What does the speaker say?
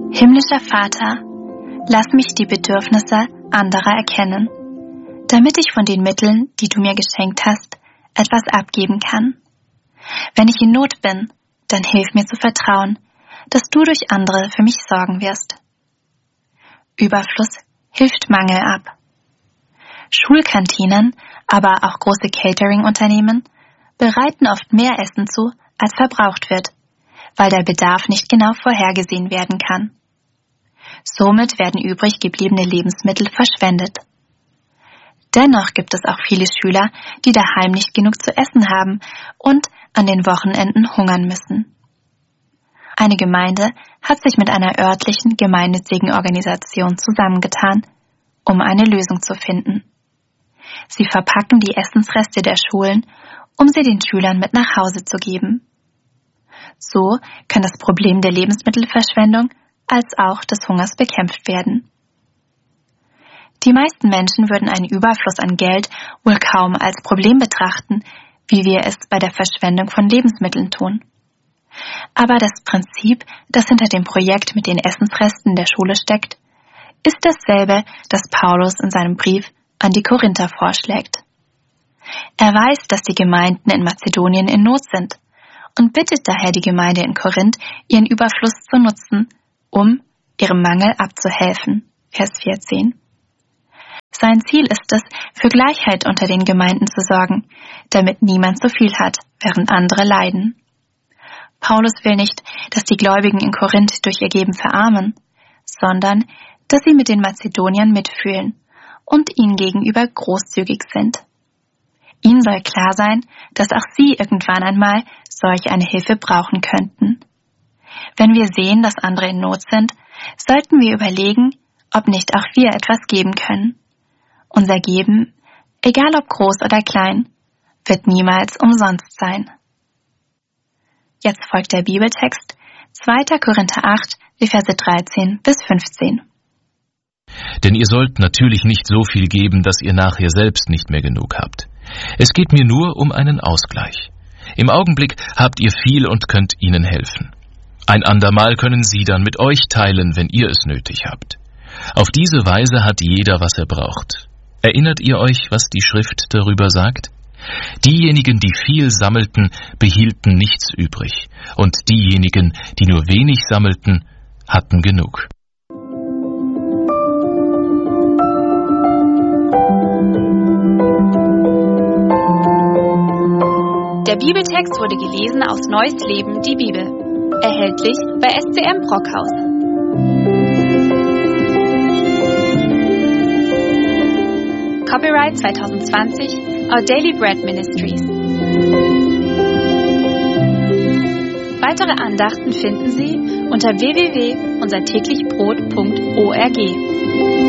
Himmlischer Vater, lass mich die Bedürfnisse anderer erkennen, damit ich von den Mitteln, die du mir geschenkt hast, etwas abgeben kann. Wenn ich in Not bin, dann hilf mir zu vertrauen, dass du durch andere für mich sorgen wirst. Überfluss hilft Mangel ab. Schulkantinen, aber auch große Catering-Unternehmen bereiten oft mehr Essen zu, als verbraucht wird, weil der Bedarf nicht genau vorhergesehen werden kann. Somit werden übrig gebliebene Lebensmittel verschwendet. Dennoch gibt es auch viele Schüler, die daheim nicht genug zu essen haben und an den Wochenenden hungern müssen. Eine Gemeinde hat sich mit einer örtlichen gemeinnützigen Organisation zusammengetan, um eine Lösung zu finden. Sie verpacken die Essensreste der Schulen, um sie den Schülern mit nach Hause zu geben. So kann das Problem der Lebensmittelverschwendung als auch des Hungers bekämpft werden. Die meisten Menschen würden einen Überfluss an Geld wohl kaum als Problem betrachten, wie wir es bei der Verschwendung von Lebensmitteln tun. Aber das Prinzip, das hinter dem Projekt mit den Essensresten der Schule steckt, ist dasselbe, das Paulus in seinem Brief an die Korinther vorschlägt. Er weiß, dass die Gemeinden in Mazedonien in Not sind und bittet daher die Gemeinde in Korinth, ihren Überfluss zu nutzen, um ihrem Mangel abzuhelfen. Vers 14. Sein Ziel ist es, für Gleichheit unter den Gemeinden zu sorgen, damit niemand so viel hat, während andere leiden. Paulus will nicht, dass die Gläubigen in Korinth durch ihr Geben verarmen, sondern dass sie mit den Mazedoniern mitfühlen und ihnen gegenüber großzügig sind. Ihnen soll klar sein, dass auch sie irgendwann einmal solch eine Hilfe brauchen könnten. Wenn wir sehen, dass andere in Not sind, sollten wir überlegen, ob nicht auch wir etwas geben können. Unser Geben, egal ob groß oder klein, wird niemals umsonst sein. Jetzt folgt der Bibeltext 2. Korinther 8, die Verse 13 bis 15. Denn ihr sollt natürlich nicht so viel geben, dass ihr nachher selbst nicht mehr genug habt. Es geht mir nur um einen Ausgleich. Im Augenblick habt ihr viel und könnt ihnen helfen. Ein andermal können sie dann mit euch teilen, wenn ihr es nötig habt. Auf diese Weise hat jeder, was er braucht. Erinnert ihr euch, was die Schrift darüber sagt? Diejenigen, die viel sammelten, behielten nichts übrig, und diejenigen, die nur wenig sammelten, hatten genug. Der Bibeltext wurde gelesen aus Neues Leben, die Bibel. Erhältlich bei SCM Brockhaus. Copyright 2020, Our Daily Bread Ministries. Weitere Andachten finden Sie unter www.unsertäglichbrot.org.